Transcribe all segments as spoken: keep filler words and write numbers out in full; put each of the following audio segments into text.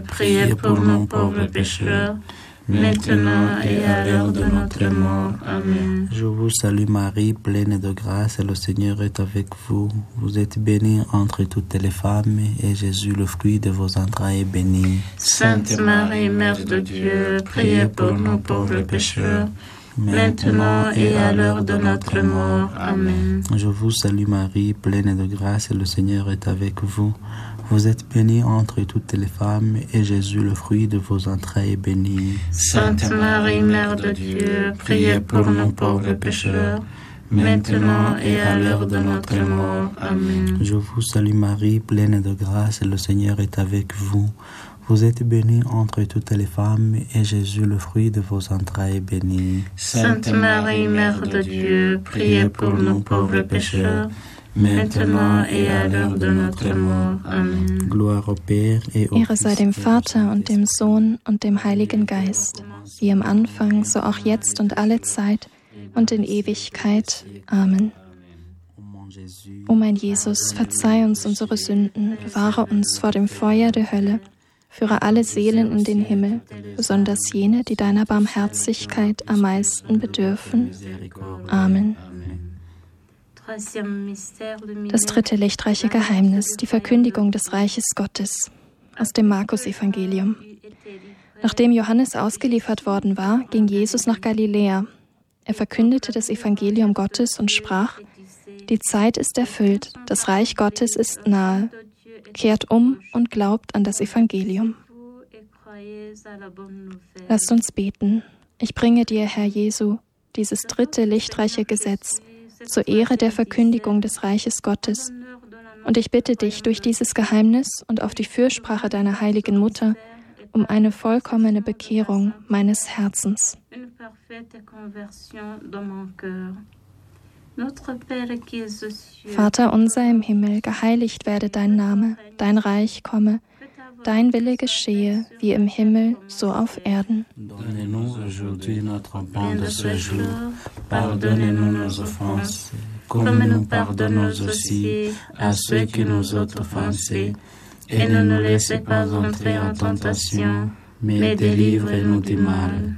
priez pour nous pauvres pécheurs, maintenant et à l'heure de notre mort. Amen. Je vous salue Marie, pleine de grâce, le Seigneur est avec vous. Vous êtes bénie entre toutes les femmes, et Jésus, le fruit de vos entrailles, est béni. Sainte Marie, Mère de Dieu, priez pour nous pauvres pécheurs, maintenant et à l'heure de notre mort. Amen. Je vous salue Marie, pleine de grâce, le Seigneur est avec vous. Vous êtes bénie entre toutes les femmes, et Jésus, le fruit de vos entrailles, est béni. Sainte Marie, Mère de Dieu, priez pour nous pauvres pécheurs, maintenant et à l'heure de notre mort. Amen. Je vous salue Marie, pleine de grâce, le Seigneur est avec vous. Vous êtes bénie entre toutes les femmes, et Jésus, le fruit de vos entrailles, est béni. Sainte Marie, Mère de Dieu, priez pour nous pauvres pécheurs, maintenant et à l'heure de notre mort. Amen. Gloire au Père et au Ehre sei dem Vater und dem Sohn und dem Heiligen Geist, wie im Anfang, so auch jetzt und alle Zeit und in Ewigkeit. Amen. O mein Jesus, verzeih uns unsere Sünden, bewahre uns vor dem Feuer der Hölle, führe alle Seelen in den Himmel, besonders jene, die deiner Barmherzigkeit am meisten bedürfen. Amen. Das dritte lichtreiche Geheimnis, die Verkündigung des Reiches Gottes, aus dem Markus-Evangelium. Nachdem Johannes ausgeliefert worden war, ging Jesus nach Galiläa. Er verkündete das Evangelium Gottes und sprach: Die Zeit ist erfüllt, das Reich Gottes ist nahe. Kehrt um und glaubt an das Evangelium. Lasst uns beten. Ich bringe dir, Herr Jesu, dieses dritte lichtreiche Gesetz zur Ehre der Verkündigung des Reiches Gottes. Und ich bitte dich durch dieses Geheimnis und auf die Fürsprache deiner heiligen Mutter um eine vollkommene Bekehrung meines Herzens. Vater unser im Himmel, geheiligt werde dein Name, dein Reich komme, dein Wille geschehe, wie im Himmel, so auf Erden. Donne-nous aujourd'hui notre pain de ce jour. Pardonnez-nous nos offenses, comme nous pardonnons aussi à ceux qui nous ont offensés. Et ne nous laissez pas entrer en tentation, mais délivre-nous du mal.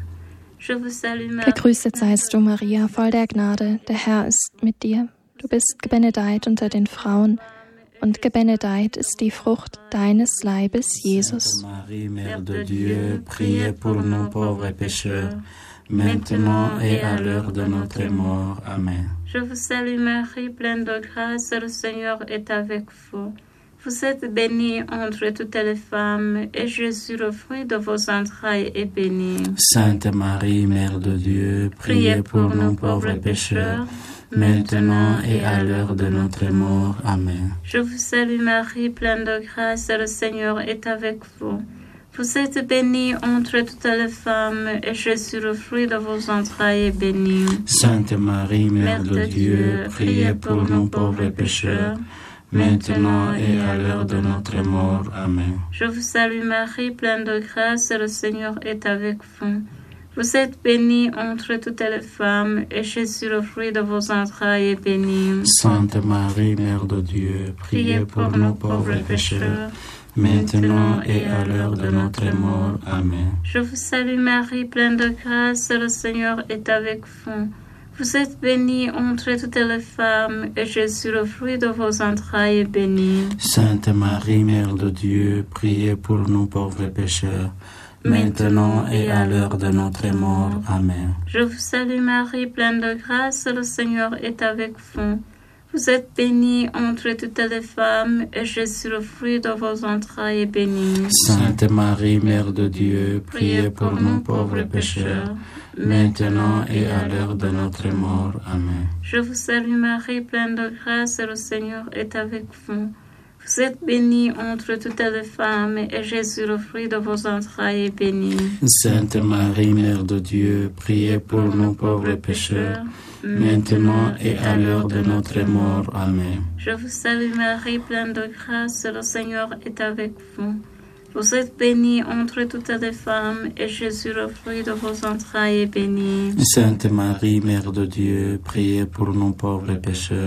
Gegrüßet seist du, Maria, voll der Gnade, der Herr ist mit dir. Du bist gebenedeit unter den Frauen, und gebenedeit ist die Frucht deines Leibes, Jesus. Marie, Mère de Dieu, priez pour nous pauvres pécheurs, maintenant et à l'heure de notre mort. Amen. Je vous salue Marie, pleine de grâce, le Seigneur est avec vous. Vous êtes bénie entre toutes les femmes, et Jésus, le fruit de vos entrailles, est béni. Sainte Marie, Mère de Dieu, priez pour nous pauvres pécheurs, maintenant et à l'heure de notre mort. Amen. Je vous salue Marie, pleine de grâce, le Seigneur est avec vous. Vous êtes bénie entre toutes les femmes, et Jésus, le fruit de vos entrailles, est béni. Sainte Marie, Mère de Dieu, priez pour nous pauvres pécheurs, maintenant et à l'heure de notre mort. Amen. Je vous salue Marie, pleine de grâce, le Seigneur est avec vous. Vous êtes bénie entre toutes les femmes, et Jésus, le fruit de vos entrailles, est béni. Sainte Marie, Mère de Dieu, priez pour nous pauvres pécheurs, maintenant et à l'heure de notre mort. Amen. Je vous salue Marie, pleine de grâce, le Seigneur est avec vous. Vous êtes bénie entre toutes les femmes, et Jésus, le fruit de vos entrailles, est béni. Sainte Marie, Mère de Dieu, priez pour nous pauvres pécheurs, maintenant et à l'heure de notre mort. Amen. Je vous salue Marie, pleine de grâce, le Seigneur est avec vous. Vous êtes bénie entre toutes les femmes, et Jésus, le fruit de vos entrailles, est béni. Sainte Marie, Mère de Dieu, priez pour nous pauvres pécheurs, maintenant et à l'heure de notre mort. Amen. Je vous salue Marie, pleine de grâce, le Seigneur est avec vous. Vous êtes bénie entre toutes les femmes, et Jésus, le fruit de vos entrailles, est béni. Sainte Marie, Mère de Dieu, priez pour nous pauvres pécheurs, maintenant et à l'heure de notre mort. Amen. Je vous salue Marie, pleine de grâce, le Seigneur est avec vous. Vous êtes bénie entre toutes les femmes, et Jésus, le fruit de vos entrailles, est béni. Sainte Marie, Mère de Dieu, priez pour nous pauvres pécheurs,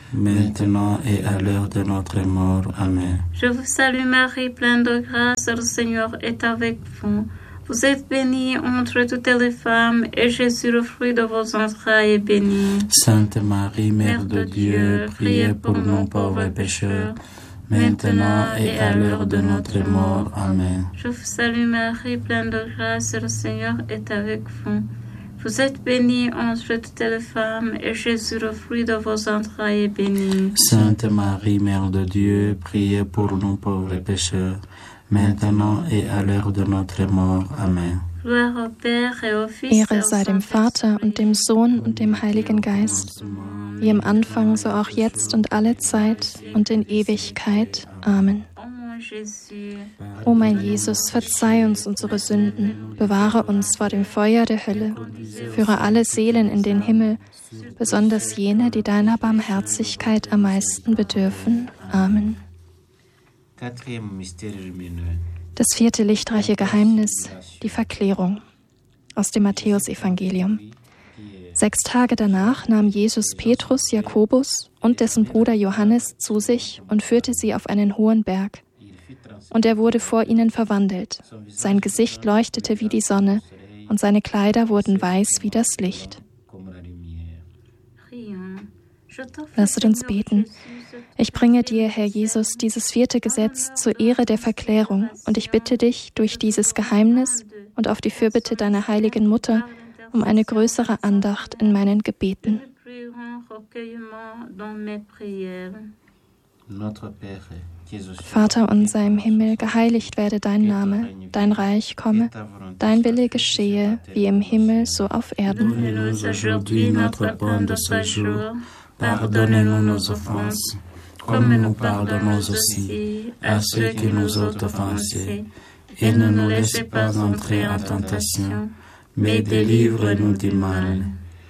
maintenant et à l'heure de notre mort. Amen. Je vous salue Marie, pleine de grâce, le Seigneur est avec vous. Vous êtes bénie entre toutes les femmes, et Jésus, le fruit de vos entrailles, est béni. Sainte Marie, Mère de Dieu, priez pour nous pauvres pécheurs, maintenant et à l'heure de notre mort. Amen. Je vous salue Marie, pleine de grâce, le Seigneur est avec vous. Vous êtes bénie entre toutes les femmes, et Jésus, le fruit de vos entrailles, est béni. Sainte Marie, Mère de Dieu, priez pour nous pauvres pécheurs, maintenant et à l'heure de notre mort. Amen. Gloire au Père et au Fils Ehre sei dem Vater und dem Sohn und dem Heiligen Geist, wie im Anfang, so auch jetzt und alle Zeit und in Ewigkeit. Amen. O mein Jesus, verzeih uns unsere Sünden, bewahre uns vor dem Feuer der Hölle, führe alle Seelen in den Himmel, besonders jene, die deiner Barmherzigkeit am meisten bedürfen. Amen. Das vierte lichtreiche Geheimnis, die Verklärung. Aus dem Matthäusevangelium. Sechs Tage danach nahm Jesus Petrus, Jakobus und dessen Bruder Johannes zu sich und führte sie auf einen hohen Berg. Und er wurde vor ihnen verwandelt. Sein Gesicht leuchtete wie die Sonne, und seine Kleider wurden weiß wie das Licht. Lasset uns beten. Ich bringe dir, Herr Jesus, dieses vierte Gesetz zur Ehre der Verklärung, und ich bitte dich durch dieses Geheimnis und auf die Fürbitte deiner heiligen Mutter um eine größere Andacht in meinen Gebeten. Vater unser im Himmel, geheiligt werde dein Name, dein Reich komme, dein Wille geschehe, wie im Himmel, so auf Erden. Pardonnez-nous nos offenses, comme nous pardonnons aussi à ceux qui nous ont offensés, et ne nous laisse pas entrer en tentation, mais délivre-nous du mal.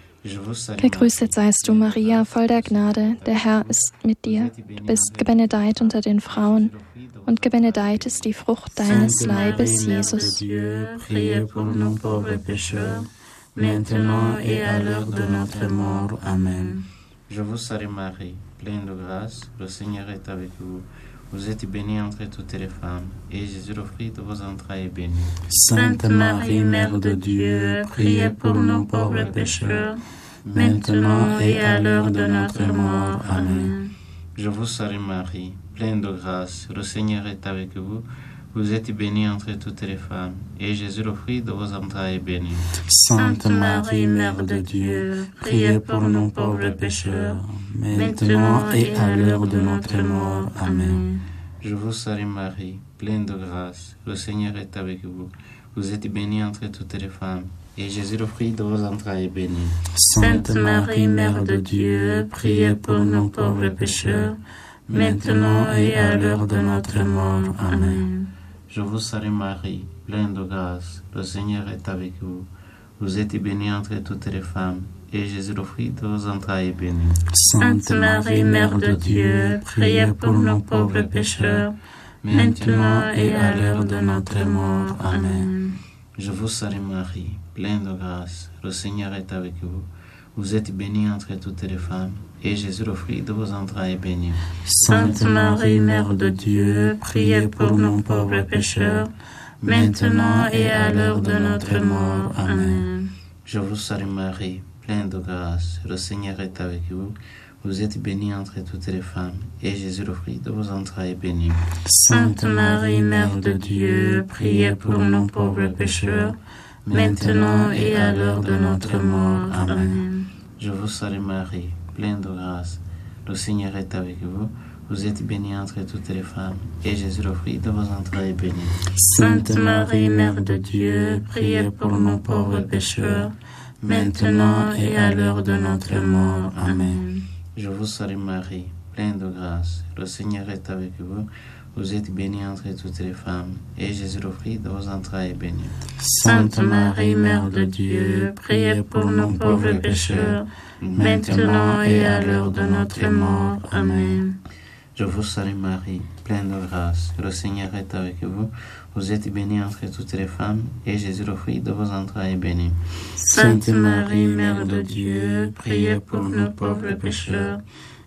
Gegrüßet seist du, Maria, voll der Gnade, der Herr ist mit dir. Du bist gebenedeit unter den Frauen, und gebenedeit ist die Frucht deines Leibes, Jesus. Priez pour nous pauvres pécheurs, maintenant et à l'heure de notre mort. Amen. Je vous salue Marie, pleine de grâce, le Seigneur est avec vous. Vous êtes bénie entre toutes les femmes, et Jésus, le fruit de vos entrailles, est béni. Sainte Marie, Mère de Dieu, priez pour nous pauvres pécheurs, maintenant et à l'heure de notre mort. Amen. Je vous salue Marie, pleine de grâce, le Seigneur est avec vous. Vous êtes bénie entre toutes les femmes, et Jésus, le fruit de vos entrailles, est béni. Sainte Marie, Mère de Dieu, priez pour nous pauvres pécheurs, maintenant et à l'heure de notre mort. Amen. Je vous salue Marie, pleine de grâce, le Seigneur est avec vous. Vous êtes bénie entre toutes les femmes, et Jésus, le fruit de vos entrailles, est béni. Sainte Marie, Mère de Dieu, priez pour nous pauvres pécheurs, maintenant et à l'heure de notre mort. Amen. Je vous salue Marie, pleine de grâce, le Seigneur est avec vous. Vous êtes bénie entre toutes les femmes, et Jésus, le fruit de vos entrailles, est béni. Sainte Marie, Mère de Dieu, priez pour nous pauvres pécheurs, maintenant et à l'heure de notre mort. Amen. Je vous salue Marie, pleine de grâce, le Seigneur est avec vous. Vous êtes bénie entre toutes les femmes, et Jésus, le fruit de vos entrailles, est béni. Sainte Marie, Mère de Dieu, priez pour nous pauvres pécheurs, maintenant et à l'heure de notre mort. Amen. Je vous salue Marie, pleine de grâce, le Seigneur est avec vous. Vous êtes bénie entre toutes les femmes, et Jésus, le fruit de vos entrailles, est béni. Sainte Marie, Mère de Dieu, priez pour nous pauvres pécheurs, maintenant et à l'heure de notre mort. Amen. Je vous salue Marie, pleine de grâce, le Seigneur est avec vous. Vous êtes bénie entre toutes les femmes, et Jésus, le fruit de vos entrailles, est béni. Sainte Marie, Mère de Dieu, priez pour nous pauvres pécheurs, maintenant et à l'heure de notre mort. Amen. Je vous salue Marie, pleine de grâce, le Seigneur est avec vous. Vous êtes bénie entre toutes les femmes, et Jésus, le fruit de vos entrailles, est béni. Sainte Marie, Mère de Dieu, priez pour nous pauvres pécheurs, maintenant et à l'heure de notre mort. Amen. Je vous salue Marie, pleine de grâce, le Seigneur est avec vous. Vous êtes bénie entre toutes les femmes, et Jésus, le fruit de vos entrailles, est béni. Sainte Marie, Mère de Dieu, priez pour nous pauvres pécheurs,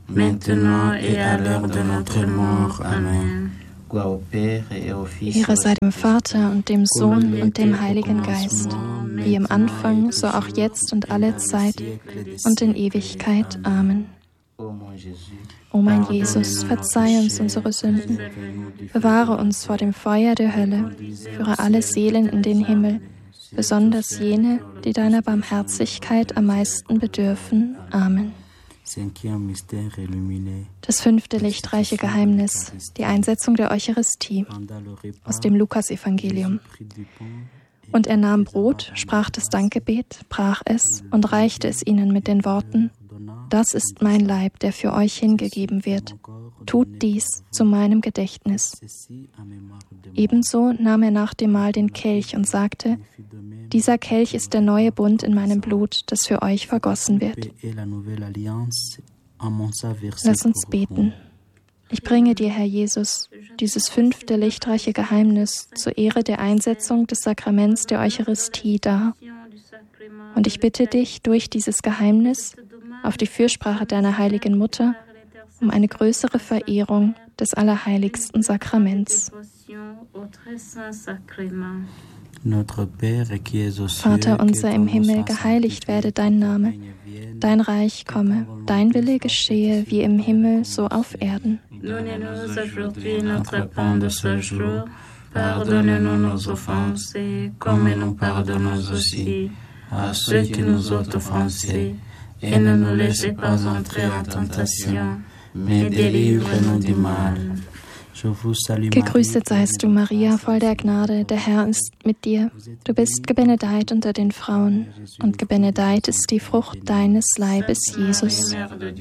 maintenant et à l'heure de notre mort. Amen. Ehre sei dem Vater und dem Sohn und dem Heiligen Geist, wie im Anfang, so auch jetzt und alle Zeit und in Ewigkeit. Amen. O mein Jesus, verzeih uns unsere Sünden, bewahre uns vor dem Feuer der Hölle, führe alle Seelen in den Himmel, besonders jene, die deiner Barmherzigkeit am meisten bedürfen. Amen. Das fünfte lichtreiche Geheimnis, die Einsetzung der Eucharistie aus dem Lukasevangelium. Und er nahm Brot, sprach das Dankgebet, brach es und reichte es ihnen mit den Worten: Das ist mein Leib, der für euch hingegeben wird. Tut dies zu meinem Gedächtnis. Ebenso nahm er nach dem Mahl den Kelch und sagte: Dieser Kelch ist der neue Bund in meinem Blut, das für euch vergossen wird. Lass uns beten. Ich bringe dir, Herr Jesus, dieses fünfte lichtreiche Geheimnis zur Ehre der Einsetzung des Sakraments der Eucharistie dar. Und ich bitte dich durch dieses Geheimnis auf die Fürsprache deiner heiligen Mutter um eine größere Verehrung des allerheiligsten Sakraments. Vater unser im Himmel, geheiligt werde dein Name. Dein Reich komme, dein Wille geschehe wie im Himmel, so auf Erden. Donnez-nous aujourd'hui notre pain de ce jour. Pardonne-nous nos offenses, comme nous pardonnons aussi à ceux qui nous ont offensés. Et ne nous laissez pas entrer en tentation, mais délivre-nous du mal. Gegrüßet seist du, Maria, voll der Gnade, der Herr ist mit dir. Du bist gebenedeit unter den Frauen, und gebenedeit ist die Frucht deines Leibes, Jesus.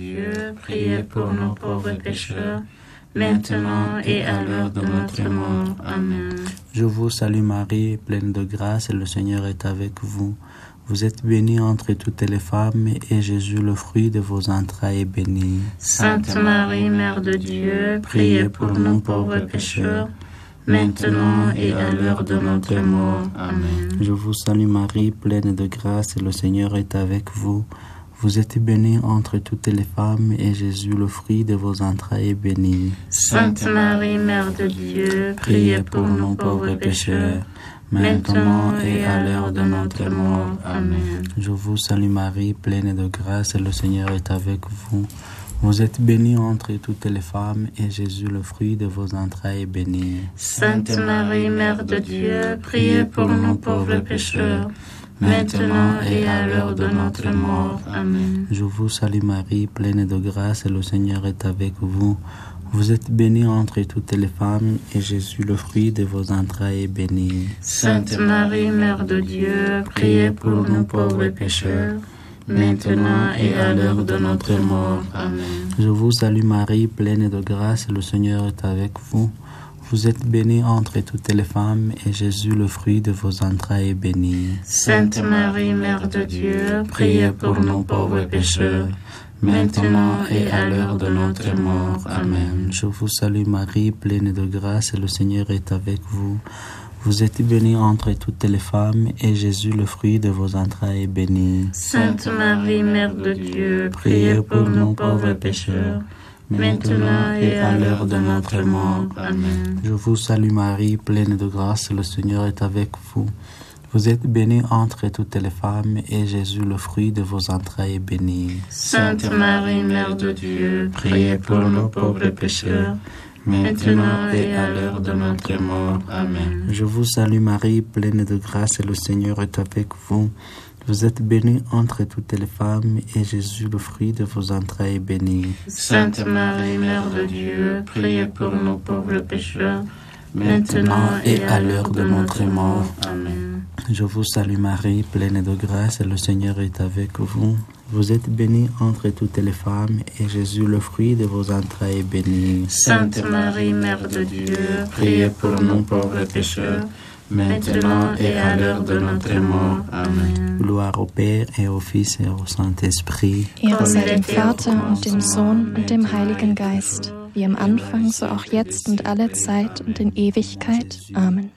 Maintenant et à l'heure de notre mort. Amen. Je vous salue Marie, pleine de grâce, le Seigneur est avec vous. Vous êtes bénie entre toutes les femmes, et Jésus, le fruit de vos entrailles, est béni. Sainte Marie, Mère de Dieu, priez pour nous pauvres pécheurs, maintenant et à l'heure de notre mort. Amen. Je vous salue Marie, pleine de grâce, le Seigneur est avec vous. Vous êtes bénie entre toutes les femmes, et Jésus, le fruit de vos entrailles, est béni. Sainte Marie, Mère de Dieu, priez pour nous pauvres pécheurs, maintenant et à l'heure de notre mort. Amen. Je vous salue Marie, pleine de grâce, le Seigneur est avec vous. Vous êtes bénie entre toutes les femmes, et Jésus, le fruit de vos entrailles, est béni. Sainte Marie, Mère de Dieu, priez pour nous pauvres pécheurs, maintenant et à l'heure de notre mort. Amen. Je vous salue Marie, pleine de grâce, le Seigneur est avec vous. Vous êtes bénie entre toutes les femmes, et Jésus, le fruit de vos entrailles, est béni. Sainte Marie, Mère de Dieu, priez pour nous pauvres pécheurs, maintenant et à l'heure de notre mort. Amen. Je vous salue Marie, pleine de grâce, le Seigneur est avec vous. Vous êtes bénie entre toutes les femmes, et Jésus, le fruit de vos entrailles, est béni. Sainte Marie, Mère de Dieu, priez pour nous pauvres pécheurs, maintenant et à l'heure de notre mort. Amen. Je vous salue Marie, pleine de grâce, le Seigneur est avec vous. Vous êtes bénie entre toutes les femmes, et Jésus, le fruit de vos entrailles, est béni. Sainte Marie, Mère de Dieu, priez pour nous pauvres pécheurs, maintenant et à l'heure de notre mort. Amen. Je vous salue Marie, pleine de grâce, le Seigneur est avec vous. Vous êtes bénie entre toutes les femmes, et Jésus, le fruit de vos entrailles, est béni. Sainte Marie, Mère de Dieu, priez pour nous pauvres pécheurs, maintenant et à l'heure de notre mort. Amen. Je vous salue Marie, pleine de grâce, le Seigneur est avec vous. Vous êtes bénie entre toutes les femmes, et Jésus, le fruit de vos entrailles, est béni. Sainte Marie, Mère de Dieu, priez pour nous pauvres pécheurs, maintenant et à l'heure de notre mort. Amen. Je vous salue Marie, pleine de grâce, le Seigneur est avec vous. Vous êtes bénie entre toutes les femmes, et Jésus, le fruit de vos entrailles, est béni. Sainte Marie, Mère de Dieu, priez pour nous pauvres pécheurs, maintenant et à l'heure de notre mort. Amen. Gloire au Père et au Fils et au Saint-Esprit. Ehre sei dem Vater und dem Sohn und dem Heiligen Geist, wie im Anfang, so auch jetzt und alle Zeit und in Ewigkeit. Amen.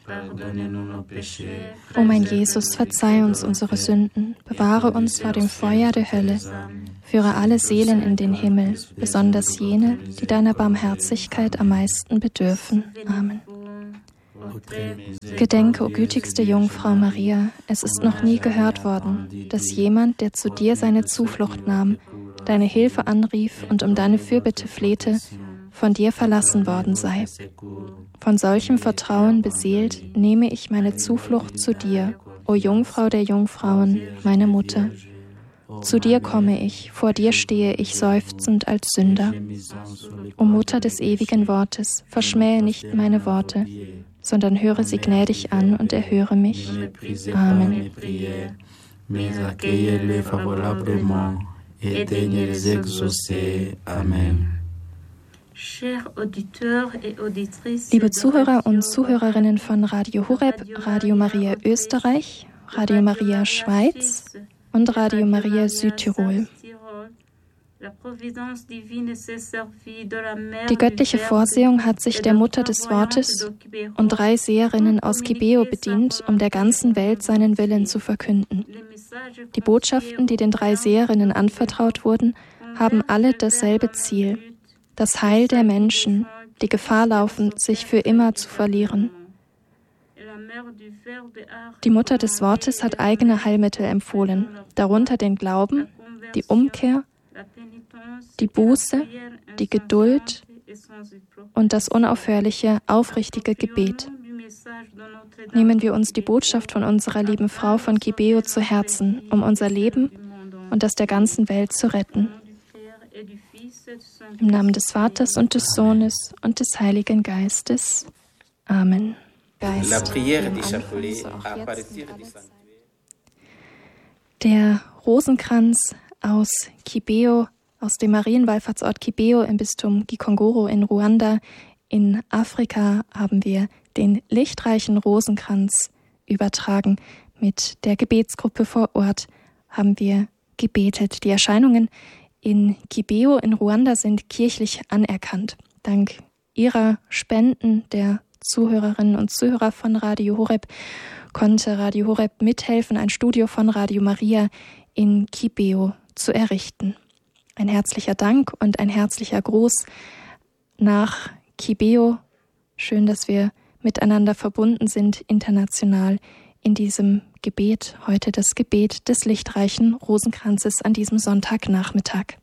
O mein Jesus, verzeih uns unsere Sünden, bewahre uns vor dem Feuer der Hölle, Führe alle Seelen in den Himmel, besonders jene, die deiner Barmherzigkeit am meisten bedürfen. Amen. Gedenke, o gütigste Jungfrau Maria, es ist noch nie gehört worden, dass jemand, der zu dir seine Zuflucht nahm, deine Hilfe anrief und um deine Fürbitte flehte, von dir verlassen worden sei. Von solchem Vertrauen beseelt, nehme ich meine Zuflucht zu dir, o Jungfrau der Jungfrauen, meine Mutter. Zu dir komme ich, vor dir stehe ich seufzend als Sünder. O Mutter des ewigen Wortes, verschmähe nicht meine Worte, sondern höre sie gnädig an und erhöre mich. Amen. Amen. Liebe Zuhörer und Zuhörerinnen von Radio Horeb, Radio Maria Österreich, Radio Maria Schweiz und Radio Maria Südtirol. Die göttliche Vorsehung hat sich der Mutter des Wortes und drei Seherinnen aus Kibeo bedient, um der ganzen Welt seinen Willen zu verkünden. Die Botschaften, die den drei Seherinnen anvertraut wurden, haben alle dasselbe Ziel: das Heil der Menschen, die Gefahr laufen, sich für immer zu verlieren. Die Mutter des Wortes hat eigene Heilmittel empfohlen, darunter den Glauben, die Umkehr, die Buße, die Geduld und das unaufhörliche, aufrichtige Gebet. Nehmen wir uns die Botschaft von unserer lieben Frau von Kibeo zu Herzen, um unser Leben und das der ganzen Welt zu retten. Im Namen des Vaters und des Sohnes und des Heiligen Geistes. Amen. Geist, der Rosenkranz aus Kibeo, aus dem Marienwallfahrtsort Kibeo im Bistum Gikongoro in Ruanda in Afrika, haben wir den lichtreichen Rosenkranz übertragen. Mit der Gebetsgruppe vor Ort haben wir gebetet. Die Erscheinungen in Kibeo in Ruanda sind kirchlich anerkannt. Dank ihrer Spenden der Zuhörerinnen und Zuhörer von Radio Horeb konnte Radio Horeb mithelfen, ein Studio von Radio Maria in Kibeo zu errichten. Ein herzlicher Dank und ein herzlicher Gruß nach Kibeo. Schön, dass wir miteinander verbunden sind, international, in diesem Gebet. Heute das Gebet des lichtreichen Rosenkranzes an diesem Sonntagnachmittag.